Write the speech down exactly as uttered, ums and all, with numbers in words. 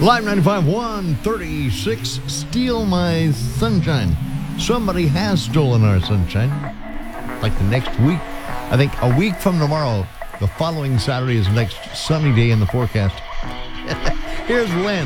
Live ninety-five one thirty-six, Steal My Sunshine. Somebody has stolen our sunshine. Like the next week, I think a week from tomorrow, the following Saturday is the next sunny day in the forecast. Here's Lynn.